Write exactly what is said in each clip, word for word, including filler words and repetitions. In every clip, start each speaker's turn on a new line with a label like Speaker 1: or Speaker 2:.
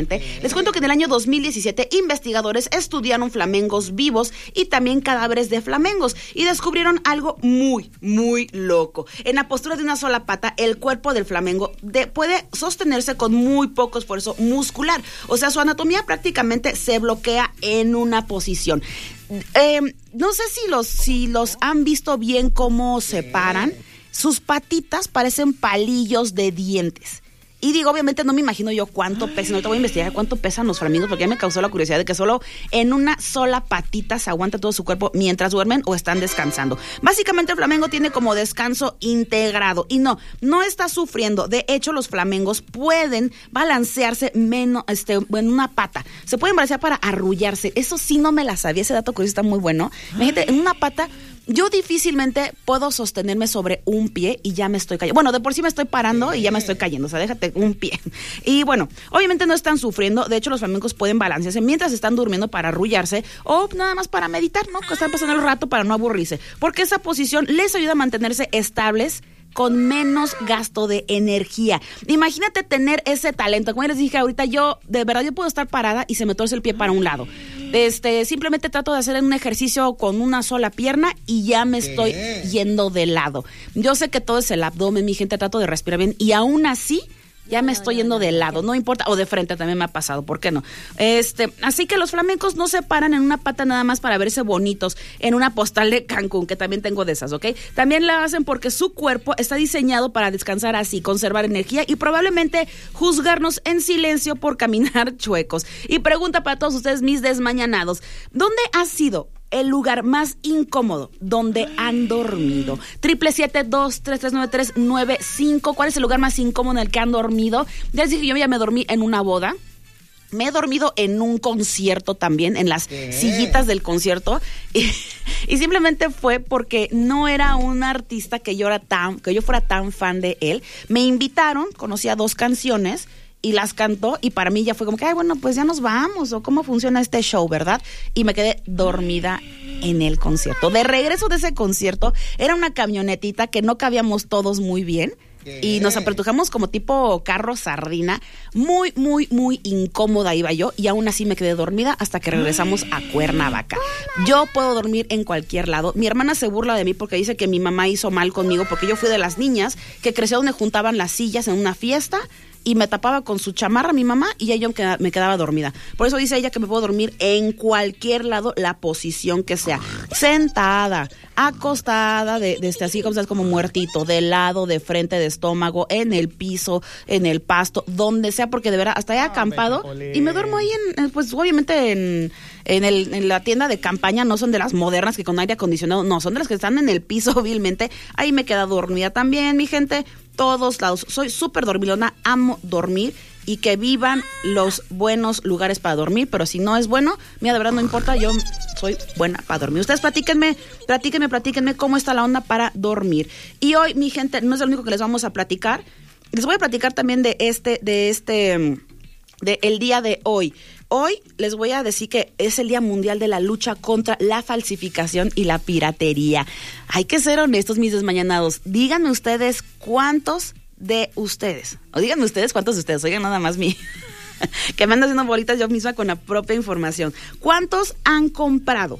Speaker 1: gente. Les cuento que en el año dos mil diecisiete investigadores estudiaron flamencos vivos y también cadáveres de flamencos y descubrieron algo muy, muy loco. En la postura de una sola pata, el cuerpo del flamenco de, puede sostenerse con muy poco esfuerzo muscular. O sea, su anatomía prácticamente se bloquea en una posición. Eh, no sé si los, si los han visto bien cómo se paran. Sus patitas parecen palillos de dientes. Y digo, obviamente no me imagino yo cuánto pesan. Ahorita voy a investigar cuánto pesan los flamingos porque ya me causó la curiosidad de que solo en una sola patita se aguanta todo su cuerpo mientras duermen o están descansando. Básicamente el flamenco tiene como descanso integrado y no, no está sufriendo. De hecho, los flamengos pueden balancearse menos, este, en una pata. Se pueden balancear para arrullarse. Eso sí no me la sabía, ese dato curioso está muy bueno. Imagínate, en una pata... Yo difícilmente puedo sostenerme sobre un pie y ya me estoy cayendo. Bueno, de por sí me estoy parando y ya me estoy cayendo. O sea, déjate un pie. Y bueno, obviamente no están sufriendo. De hecho, los flamencos pueden balancearse mientras están durmiendo para arrullarse o nada más para meditar, ¿no? Que están pasando el rato para no aburrirse. Porque esa posición les ayuda a mantenerse estables con menos gasto de energía. Imagínate tener ese talento. Como les dije ahorita, yo, de verdad, yo puedo estar parada y se me torce el pie para un lado. Este, simplemente trato de hacer un ejercicio con una sola pierna y ya me estoy ¿Qué? yendo de lado. Yo sé que todo es el abdomen, mi gente, trato de respirar bien y aún así ya me estoy yendo de lado, no importa, o de frente también me ha pasado, ¿por qué no? Este, así que los flamencos no se paran en una pata nada más para verse bonitos en una postal de Cancún, que también tengo de esas, ¿ok? También la hacen porque su cuerpo está diseñado para descansar así, conservar energía y probablemente juzgarnos en silencio por caminar chuecos. Y pregunta para todos ustedes, mis desmañanados, ¿dónde ha sido el lugar más incómodo donde han dormido? Triple siete dos tres tres nueve tres nueve cinco. ¿Cuál es el lugar más incómodo en el que han dormido? Ya les dije, yo ya me dormí en una boda. Me he dormido en un concierto también, en las ¿Qué? sillitas del concierto. Y, y simplemente fue porque no era un artista que yo era tan, que yo fuera tan fan de él. Me invitaron, conocía dos canciones y las cantó y para mí ya fue como que, ay, bueno, pues ya nos vamos, o cómo funciona este show, ¿verdad? Y me quedé dormida en el concierto. De regreso de ese concierto, era una camionetita que no cabíamos todos muy bien y nos apretujamos como tipo carro sardina. Muy, muy, muy incómoda iba yo y aún así me quedé dormida hasta que regresamos a Cuernavaca. Yo puedo dormir en cualquier lado. Mi hermana se burla de mí porque dice que mi mamá hizo mal conmigo porque yo fui de las niñas que creció donde juntaban las sillas en una fiesta y me tapaba con su chamarra mi mamá y ya yo me quedaba dormida. Por eso dice ella que me puedo dormir en cualquier lado, la posición que sea. Sentada, acostada, de, de este, así como estás como muertito, de lado, de frente, de estómago, en el piso, en el pasto, donde sea, porque de verdad hasta he acampado y me duermo ahí en, pues obviamente en, en, el, en la tienda de campaña. No son de las modernas que con aire acondicionado, no, son de las que están en el piso vilmente. Ahí me queda dormida también, mi gente. Todos lados. Soy súper dormilona, amo dormir y que vivan los buenos lugares para dormir, pero si no es bueno, mira, de verdad no importa, yo soy buena para dormir. Ustedes platíquenme, platíquenme, platíquenme cómo está la onda para dormir. Y hoy, mi gente, no es lo único que les vamos a platicar. Les voy a platicar también de este, de este, de el día de hoy. Hoy les voy a decir que es el Día Mundial de la Lucha contra la Falsificación y la Piratería. Hay que ser honestos, mis desmañanados. Díganme ustedes cuántos de ustedes, o díganme ustedes cuántos de ustedes, oigan nada más mi, que me ando haciendo bolitas yo misma con la propia información. ¿Cuántos han comprado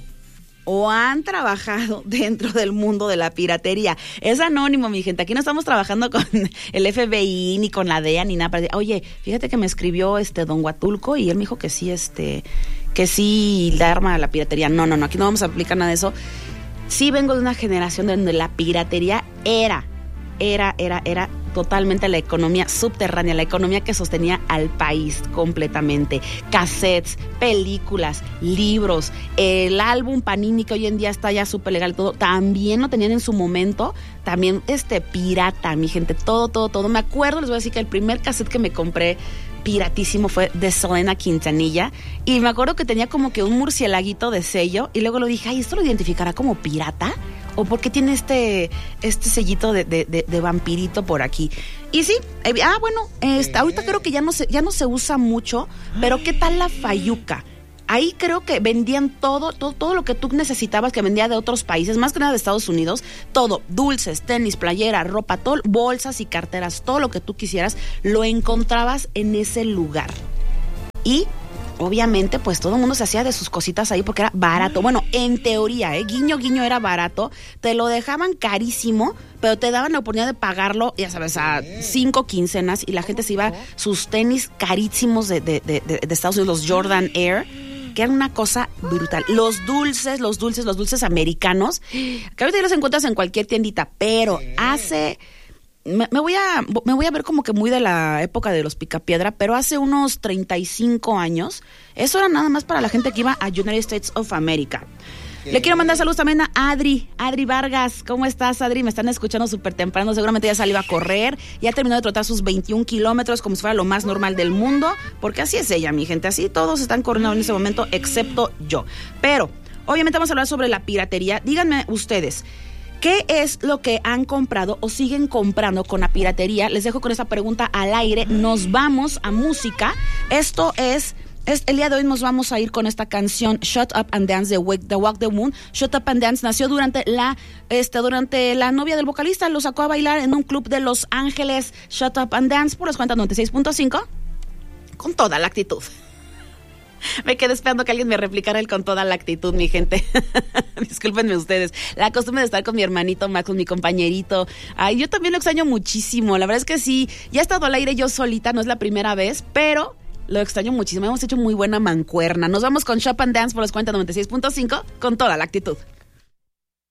Speaker 1: o han trabajado dentro del mundo de la piratería? Es anónimo, mi gente. Aquí no estamos trabajando con el F B I ni con la D E A ni nada. Para decir, oye, fíjate que me escribió este don Huatulco y él me dijo que sí, este, que sí la arma a la piratería. No, no, no, aquí no vamos a aplicar nada de eso. Sí vengo de una generación donde la piratería era, era, era, era totalmente la economía subterránea, la economía que sostenía al país completamente. Cassettes, películas, libros, el álbum Panini que hoy en día está ya súper legal, todo, también lo tenían en su momento, también este pirata, mi gente, todo, todo, todo. Me acuerdo, les voy a decir que el primer cassette que me compré piratísimo fue de Selena Quintanilla y me acuerdo que tenía como que un murcielaguito de sello y luego lo dije, ay, ¿esto lo identificará como pirata? ¿O por qué tiene este, este sellito de, de, de, de vampirito por aquí? Y sí, eh, ah, bueno, este, ahorita creo que ya no se, ya no se usa mucho, pero ¿qué tal la fayuca? Ahí creo que vendían todo, todo, todo lo que tú necesitabas, que vendía de otros países, más que nada de Estados Unidos, todo, dulces, tenis, playera, ropa, todo, bolsas y carteras, todo lo que tú quisieras, lo encontrabas en ese lugar. y obviamente, pues todo el mundo se hacía de sus cositas ahí porque era barato. Bueno, en teoría, ¿eh? Guiño, guiño era barato. Te lo dejaban carísimo, pero te daban la oportunidad de pagarlo, ya sabes, a cinco quincenas y la gente se iba sus tenis carísimos de, de, de, de, de Estados Unidos, los Jordan Air, que eran una cosa brutal. Los dulces, los dulces, los dulces americanos, que ahorita los encuentras en cualquier tiendita, pero hace... Me, me voy a me voy a ver como que muy de la época de los Picapiedra, pero hace unos treinta y cinco años, eso era nada más para la gente que iba a United States of America. Le quiero mandar saludos también a Adri, Adri Vargas. ¿Cómo estás, Adri? Me están escuchando súper temprano, seguramente ya salió a correr, ya terminó de trotar sus veintiún kilómetros como si fuera lo más normal del mundo, porque así es ella, mi gente, así todos están corriendo en ese momento, excepto yo. Pero, obviamente vamos a hablar sobre la piratería. Díganme ustedes, ¿qué es lo que han comprado o siguen comprando con la piratería? Les dejo con esa pregunta al aire. Nos vamos a música. Esto es, es el día de hoy nos vamos a ir con esta canción Shut Up and Dance de Walk the, Walk the Moon. Shut Up and Dance nació durante la, este, durante la novia del vocalista. Lo sacó a bailar en un club de Los Ángeles. Shut Up and Dance por las cuentas noventa y seis punto cinco. Con toda la actitud. Me quedé esperando que alguien me replicara el con toda la actitud, mi gente. Discúlpenme ustedes. La costumbre de estar con mi hermanito Max, con mi compañerito. Ay, yo también lo extraño muchísimo. La verdad es que sí, ya he estado al aire yo solita, no es la primera vez, pero lo extraño muchísimo. Hemos hecho muy buena mancuerna. Nos vamos con Shop and Dance por los cuarenta noventa y seis punto cinco con toda la actitud.